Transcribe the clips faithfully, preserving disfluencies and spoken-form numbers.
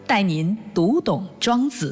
带您读懂庄子。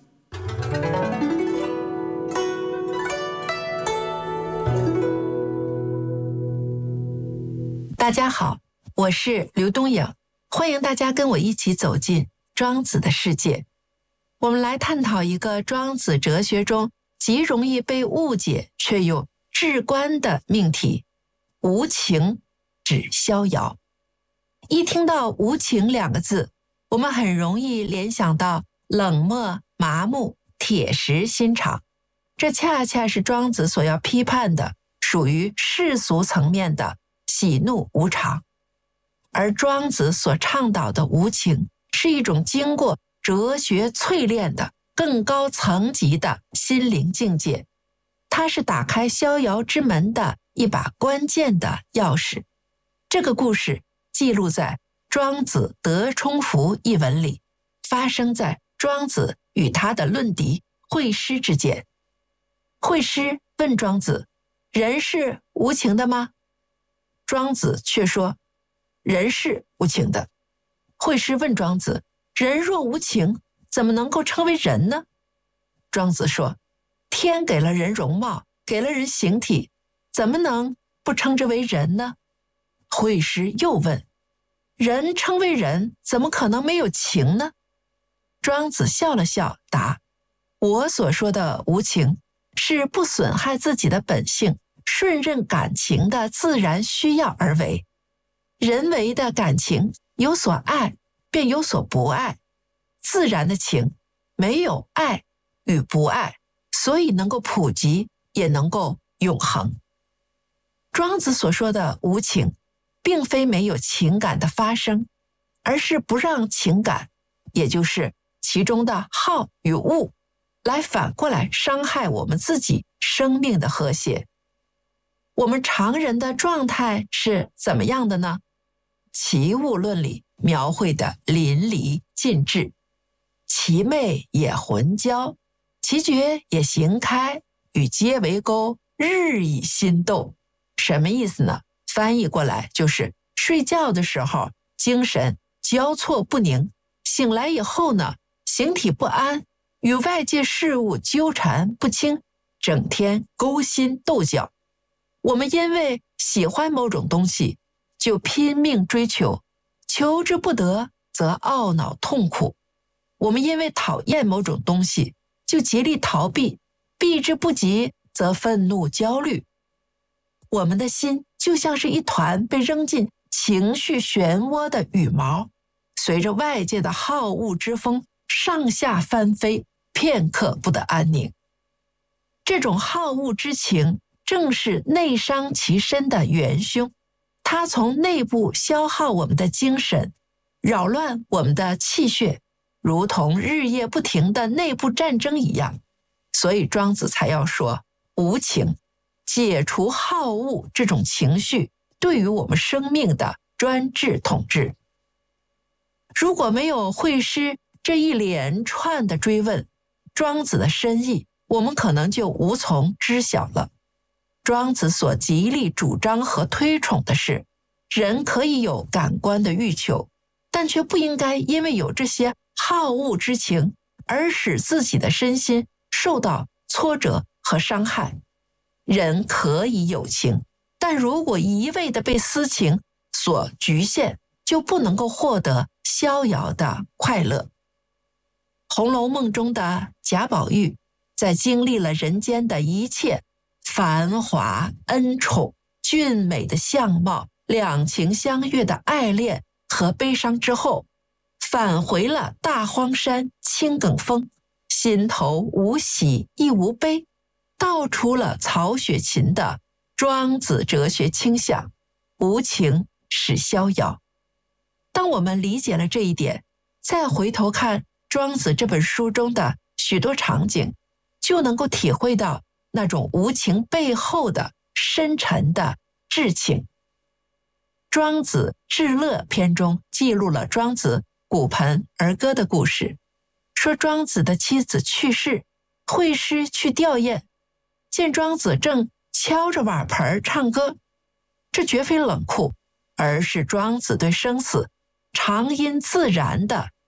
大家好，我是刘东颖，欢迎大家跟我一起走进庄子的世界。我们来探讨一个庄子哲学中极容易被误解却又至关的命题：无情指逍遥。一听到无情两个字，我们很容易联想到冷漠、麻木、铁石心肠。这恰恰是庄子所要批判的，属于世俗层面的喜怒无常。而庄子所倡导的无情，是一种经过哲学淬炼的更高层级的心灵境界，它是打开逍遥之门的一把关键的钥匙。这个故事记录在庄子德充符一文里，发生在庄子与他的论敌惠施之间。惠施问庄子：人是无情的吗？庄子却说：人是无情的。惠施问庄子：人若无情，怎么能够称为人呢？庄子说：天给了人容貌，给了人形体，怎么能不称之为人呢？惠施又问：人称为人，怎么可能没有情呢？庄子笑了笑，答：我所说的无情，是不损害自己的本性，顺任感情的自然需要而为。人为的感情有所爱，便有所不爱，自然的情没有爱与不爱，所以能够普及，也能够永恒。庄子所说的无情，并非没有情感的发生，而是不让情感，也就是其中的好与恶，来反过来伤害我们自己生命的和谐。我们常人的状态是怎么样的呢？齐物论里描绘的淋漓尽致，其媚也浑交，其绝也行开，与皆为钩，日以心斗。什么意思呢？翻译过来就是睡觉的时候精神交错不宁，醒来以后呢，形体不安，与外界事物纠缠不清，整天勾心斗角。我们因为喜欢某种东西，就拼命追求，求之不得则懊恼痛苦。我们因为讨厌某种东西，就极力逃避，避之不及则愤怒焦虑。我们的心就像是一团被扔进情绪漩涡的羽毛，随着外界的好恶之风上下翻飞，片刻不得安宁。这种好恶之情正是内伤其身的元凶，它从内部消耗我们的精神，扰乱我们的气血，如同日夜不停的内部战争一样。所以庄子才要说无情，解除好恶这种情绪对于我们生命的专制统治。如果没有惠施这一连串的追问，庄子的深意我们可能就无从知晓了。庄子所极力主张和推崇的是，人可以有感官的欲求，但却不应该因为有这些好恶之情而使自己的身心受到挫折和伤害。人可以有情，但如果一味地被私情所局限，就不能够获得逍遥的快乐。《红楼梦》中的贾宝玉，在经历了人间的一切繁华、恩宠、俊美的相貌、两情相悦的爱恋和悲伤之后，返回了大荒山青埂峰，心头无喜亦无悲，道出了曹雪芹的庄子哲学倾向，无情使逍遥。当我们理解了这一点，再回头看庄子这本书中的许多场景，就能够体会到那种无情背后的深沉的至情。庄子至乐篇中记录了庄子骨盆儿歌的故事，说庄子的妻子去世，惠施去吊唁，见庄子正敲着碗盆唱歌，这绝非冷酷，而是庄子对生死常因自然的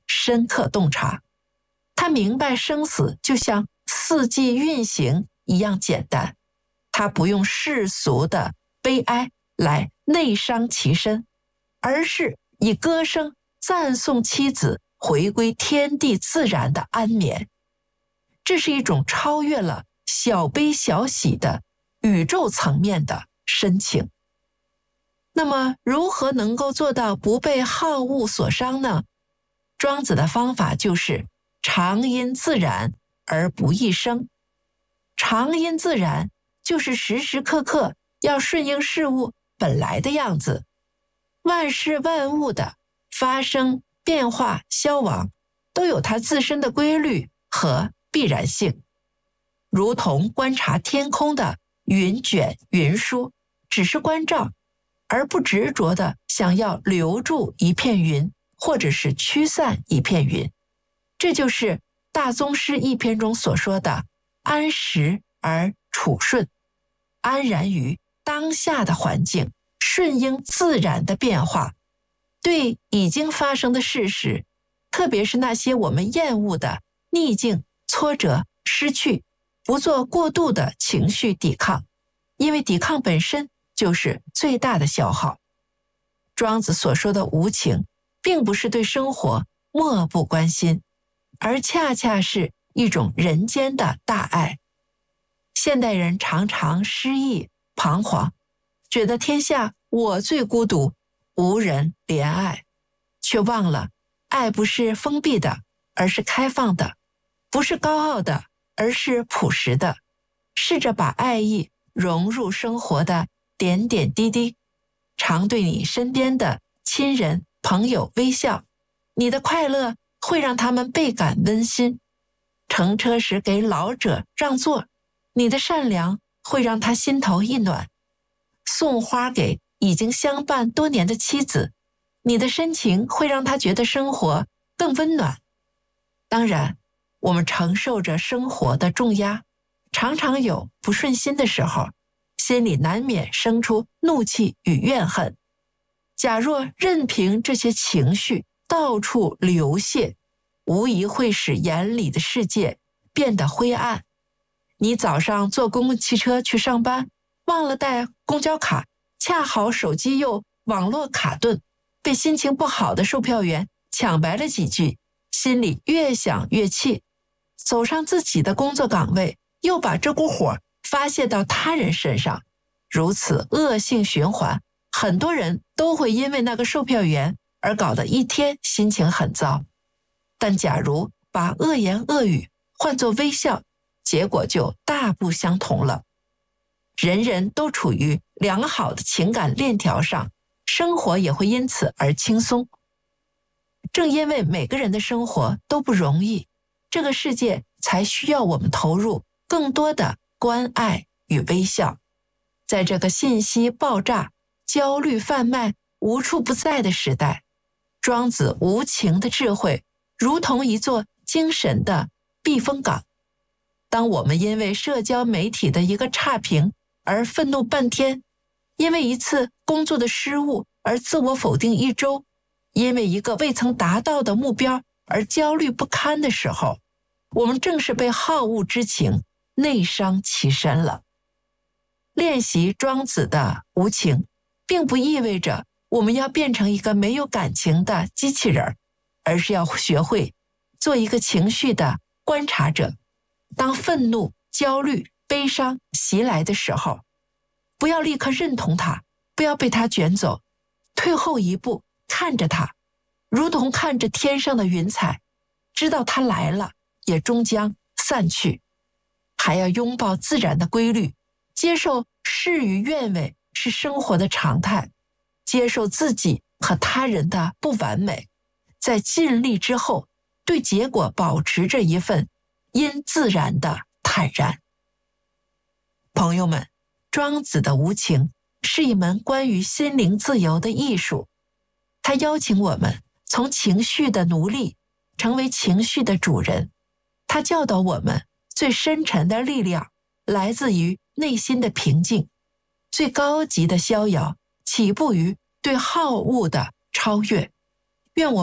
深刻洞察。他明白生死就像四季运行一样简单，他不用世俗的悲哀来内伤其身，而是以歌声赞颂妻子回归天地自然的安眠。这是一种超越了小悲小喜的宇宙层面的深情。那么如何能够做到不被好恶所伤呢？庄子的方法就是常因自然而不易生。常因自然就是时时刻刻要顺应事物本来的样子。万事万物的发生、变化、消亡都有它自身的规律和必然性。如同观察天空的云卷云舒，只是关照，而不执着地想要留住一片云，或者是驱散一片云。这就是大宗师一篇中所说的安时而处顺，安然于当下的环境，顺应自然的变化。对已经发生的事实，特别是那些我们厌恶的逆境、挫折、失去，不做过度的情绪抵抗，因为抵抗本身就是最大的消耗。庄子所说的无情，并不是对生活漠不关心，而恰恰是一种人间的大爱。现代人常常失意彷徨，觉得天下我最孤独，无人怜爱，却忘了爱不是封闭的，而是开放的；不是高傲的，而是朴实的。试着把爱意融入生活的点点滴滴，常对你身边的亲人朋友微笑，你的快乐会让他们倍感温馨。乘车时给老者让座，你的善良会让他心头一暖。送花给已经相伴多年的妻子，你的深情会让他觉得生活更温暖。当然，我们承受着生活的重压，常常有不顺心的时候，心里难免生出怒气与怨恨。假若任凭这些情绪到处流泻，无疑会使眼里的世界变得灰暗。你早上坐公共汽车去上班，忘了带公交卡，恰好手机又网络卡顿，被心情不好的售票员抢白了几句，心里越想越气。走上自己的工作岗位，又把这股火发泄到他人身上，如此恶性循环，很多人都会因为那个售票员而搞得一天心情很糟。但假如把恶言恶语换作微笑，结果就大不相同了。人人都处于良好的情感链条上，生活也会因此而轻松。正因为每个人的生活都不容易，这个世界才需要我们投入更多的关爱与微笑。在这个信息爆炸、焦虑贩卖无处不在的时代，庄子无情的智慧如同一座精神的避风港。当我们因为社交媒体的一个差评而愤怒半天，因为一次工作的失误而自我否定一周，因为一个未曾达到的目标而焦虑不堪的时候，我们正是被好恶之情内伤其身了。练习庄子的无情，并不意味着我们要变成一个没有感情的机器人，而是要学会做一个情绪的观察者。当愤怒、焦虑、悲伤袭来的时候，不要立刻认同它，不要被它卷走，退后一步，看着它，如同看着天上的云彩，知道它来了，也终将散去。还要拥抱自然的规律，接受事与愿违是生活的常态，接受自己和他人的不完美，在尽力之后，对结果保持着一份因自然的坦然。朋友们，庄子的无情是一门关于心灵自由的艺术，他邀请我们从情绪的奴隶成为情绪的主人。他教导我们，最深沉的力量来自于内心的平静，最高级的逍遥起步于对好恶的超越。愿我们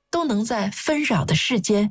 都能在纷扰的世间